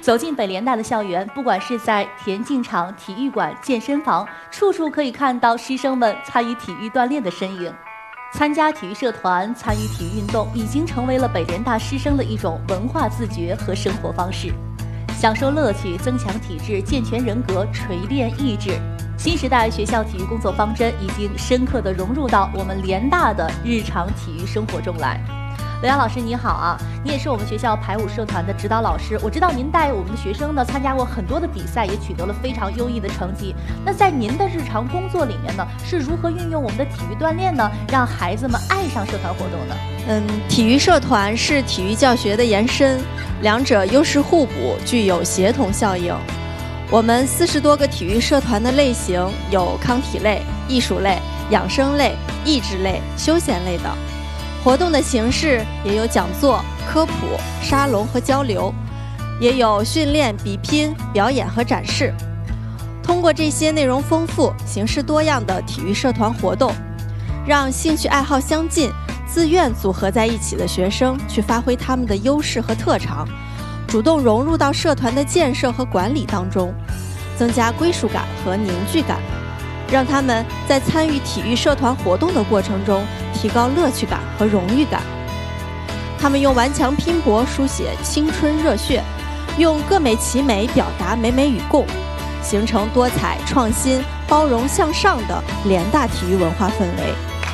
走进北联大的校园，不管是在田径场、体育馆、健身房，处处可以看到师生们参与体育锻炼的身影。参加体育社团、参与体育运动，已经成为了北联大师生的一种文化自觉和生活方式。享受乐趣，增强体质，健全人格，锤炼意志。新时代学校体育工作方针已经深刻地融入到我们联大的日常体育生活中来。刘洋老师你好啊，你也是我们学校排舞社团的指导老师，我知道您带我们的学生呢参加过很多的比赛，也取得了非常优异的成绩。那在您的日常工作里面呢，是如何运用我们的体育锻炼呢，让孩子们爱上社团活动呢？ 体育社团是体育教学的延伸，两者优势互补，具有协同效应。我们40多个体育社团的类型有康体类、艺术类、养生类、益智类、休闲类等。活动的形式也有讲座、科普、沙龙和交流，也有训练、比拼、表演和展示。通过这些内容丰富、形式多样的体育社团活动，让兴趣爱好相近、自愿组合在一起的学生去发挥他们的优势和特长，主动融入到社团的建设和管理当中，增加归属感和凝聚感，让他们在参与体育社团活动的过程中提高乐趣感和荣誉感。他们用顽强拼搏书写青春热血，用各美其美表达美美与共，形成多彩创新、包容向上的联大体育文化氛围。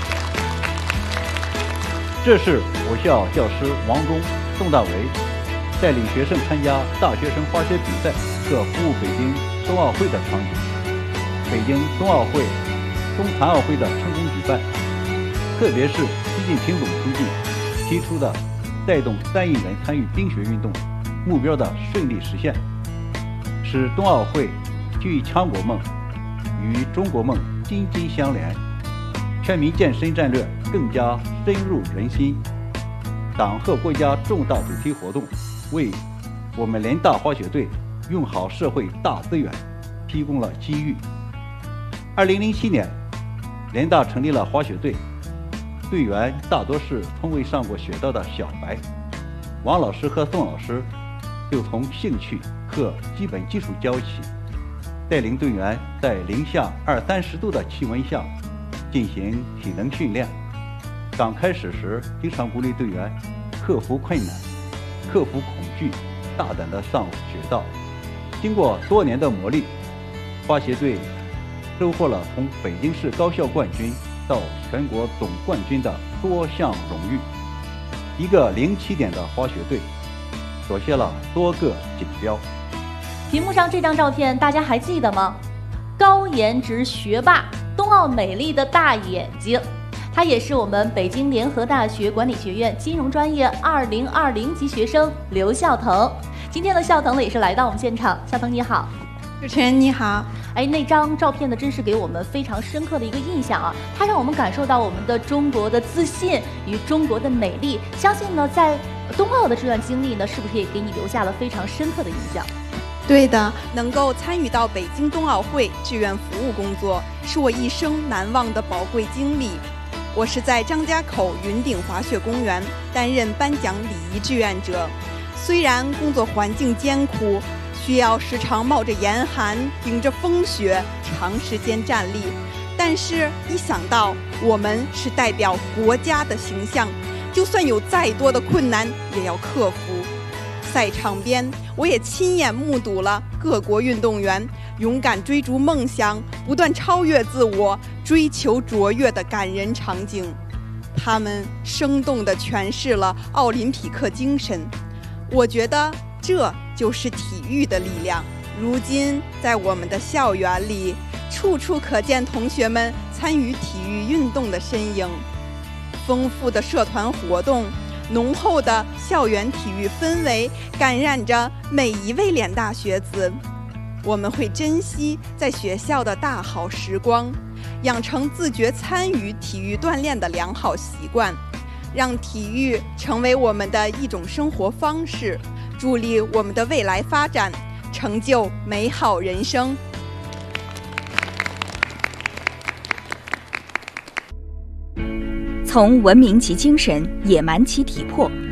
这是我校教师王忠、宋大为带领学生参加大学生滑雪比赛和服务北京冬奥会的场景。北京冬奥会、冬残奥会的成功举办，特别是习近平总书记提出的带动3亿人参与冰雪运动目标的顺利实现，使冬奥会体育强国梦与中国梦紧紧相连，全民健身战略更加深入人心。党和国家重大主题活动为我们联大滑雪队用好社会大资源提供了机遇。2007年，联大成立了滑雪队，队员大多是从未上过雪道的小白。王老师和宋老师就从兴趣和基本技术教起，带领队员在零下20-30度的气温下进行体能训练。刚开始时，经常鼓励队员克服困难、克服恐惧，大胆地上雪道。经过多年的磨砺，滑雪队收获了从北京市高校冠军到全国总冠军的多项荣誉。一个零起点的滑雪队夺下了多个锦标。 屏幕上这张照片大家还记得吗？高颜值学霸，冬奥美丽的大眼睛，他也是我们北京联合大学管理学院金融专业2020级学生刘孝腾。今天的孝腾呢也是来到我们现场。孝腾你好。 主持人你好。 那张照片呢真是给我们非常深刻的一个印象啊，它让我们感受到我们的中国的自信与中国的美丽。相信呢在冬奥的这段经历呢，是不是也给你留下了非常深刻的印象？ 对的，能够参与到北京冬奥会志愿服务工作，是我一生难忘的宝贵经历。我是在张家口云顶滑雪公园担任颁奖礼仪志愿者，虽然工作环境艰苦，需要时常冒着严寒，顶着风雪，长时间站立，但是一想到我们是代表国家的形象，就算有再多的困难也要克服。赛场边，我也亲眼目睹了各国运动员勇敢追逐梦想，不断超越自我，追求卓越的感人场景。他们生动地诠释了奥林匹克精神，我觉得这就是体育的力量。如今在我们的校园里，处处可见同学们参与体育运动的身影。丰富的社团活动，浓厚的校园体育氛围感染着每一位联大学子。我们会珍惜在学校的大好时光，养成自觉参与体育锻炼的良好习惯，让体育成为我们的一种生活方式，助力我们的未来发展，成就美好人生。 从文明其精神，野蛮其体魄，